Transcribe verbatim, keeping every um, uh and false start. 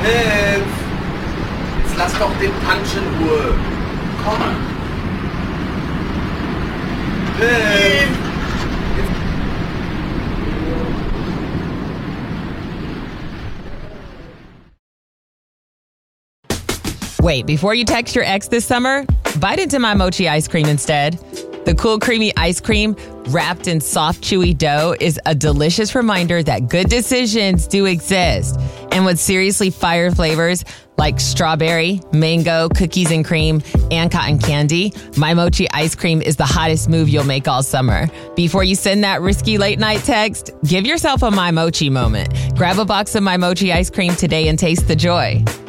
Hilf! Jetzt lass doch den Punch in Ruhe. Komm! Hilf! Wait, before you text your ex this summer, bite into my mochi ice cream instead. The cool, creamy ice cream wrapped in soft, chewy dough is a delicious reminder that good decisions do exist. And with seriously fire flavors like strawberry, mango, cookies and cream, and cotton candy, my mochi ice cream is the hottest move you'll make all summer. Before you send that risky late night text, give yourself a My Mochi moment. Grab a box of My Mochi ice cream today and taste the joy.